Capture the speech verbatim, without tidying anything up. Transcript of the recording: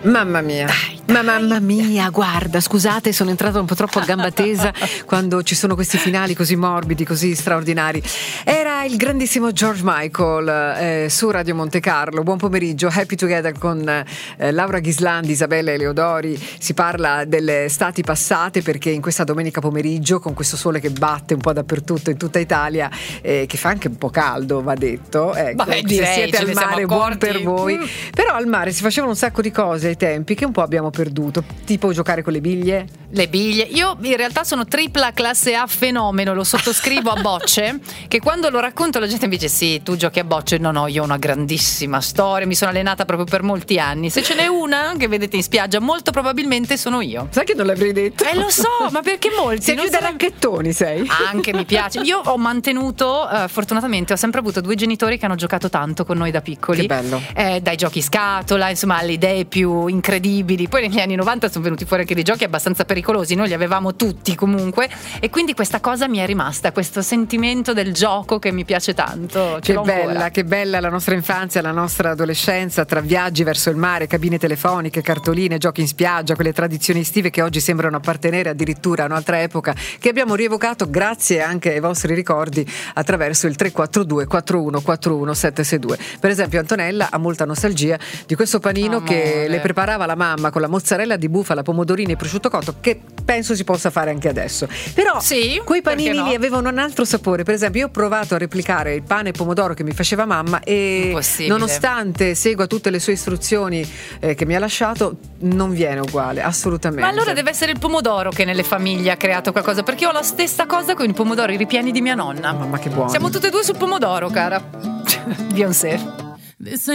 Mamma mia. Dai, Ma mamma mia, guarda, scusate, sono entrata un po' troppo a gamba tesa quando ci sono questi finali così morbidi, così straordinari. Era il grandissimo George Michael eh, su Radio Monte Carlo. Buon pomeriggio, Happy Together con eh, Laura Ghislandi, Isabella Eleodori. Si parla delle estati passate, perché in questa domenica pomeriggio, con questo sole che batte un po' dappertutto in tutta Italia, eh, che fa anche un po' caldo, va detto, ecco, Beh, se direi, siete ce al ne siamo mare, buon accorti. per voi. Mm. Però al mare si facevano un sacco di cose ai tempi che un po' abbiamo perduto, tipo giocare con le biglie. Le biglie, io in realtà sono tripla classe A fenomeno, lo sottoscrivo a bocce, che quando lo racconto la gente mi dice sì, tu giochi a bocce. No, no, io ho una grandissima storia, mi sono allenata proprio per molti anni. Se ce n'è una che vedete in spiaggia, molto probabilmente sono io. Sai che non l'avrei detto? Eh lo so, ma perché molti sei non più da sono... racchettoni, sei. Anche mi piace. Io ho mantenuto, eh, fortunatamente ho sempre avuto due genitori che hanno giocato tanto con noi da piccoli. Che bello. Eh, dai giochi scatola, insomma, alle idee più incredibili. Poi negli anni novanta sono venuti fuori anche dei giochi abbastanza pericolosi, noi li avevamo tutti comunque, e quindi questa cosa mi è rimasta, questo sentimento del gioco che mi piace tanto. Ce Che l'ho bella, ancora. che bella la nostra infanzia, la nostra adolescenza, tra viaggi verso il mare, cabine telefoniche, cartoline, giochi in spiaggia, quelle tradizioni estive che oggi sembrano appartenere addirittura a un'altra epoca, che abbiamo rievocato grazie anche ai vostri ricordi attraverso il tre quattro due quattro uno quattro uno sette sei due. Per esempio Antonella ha molta nostalgia di questo panino Amore. che le preparava la mamma con la mozzarella di bufala, pomodorini e prosciutto cotto, che penso si possa fare anche adesso. Però Sì, quei panini perché no? lì avevano un altro sapore. Per esempio io ho provato a replicare il pane e pomodoro che mi faceva mamma e Impossibile. nonostante segua tutte le sue istruzioni eh, che mi ha lasciato, non viene uguale, assolutamente. Ma allora deve essere il pomodoro che nelle famiglie ha creato qualcosa, perché io ho la stessa cosa con i pomodori ripieni di mia nonna. Mamma che buono. Siamo tutte e due sul pomodoro, cara. Beyoncé.